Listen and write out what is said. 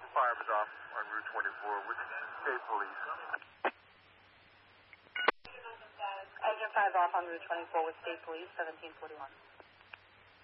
5 is off on Route 24 with state police. Engine 5 off on Route 24 with state police, 1741.